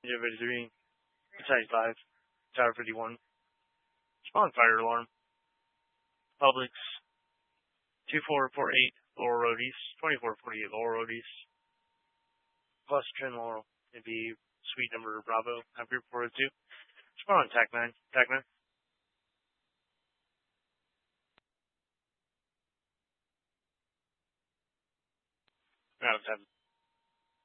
Ninja 53, Site 5, Tower 51. Spawn fire alarm. Publix, 2448 Laurel Road East, 2448 Laurel Road East. Plus Trin Laurel. It'd be suite number Bravo, Happy reported to. Spawn on TAC-9. TAC-9. Out of 10.